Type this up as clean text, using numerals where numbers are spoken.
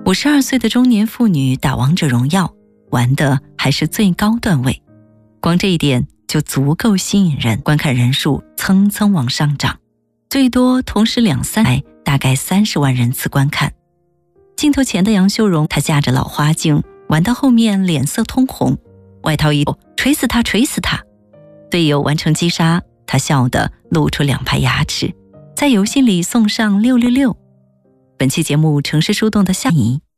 52岁的中年妇女打王者荣耀，玩的还是最高段位，光这一点就足够吸引人，观看人数蹭蹭往上涨，最多同时2-3台，大概30万人次观看。镜头前的杨秀荣，她架着老花镜，玩到后面脸色通红，外套一抖，锤死他，锤死他！队友完成击杀，她笑得露出2排牙齿，在游戏里送上666。本期节目城市树洞的下集。